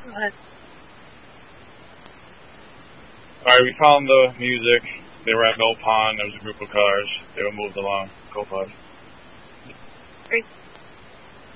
Go ahead. Alright, we found the music. They were at Mill Pond. There was a group of cars. They were moved along. Go 5. Great.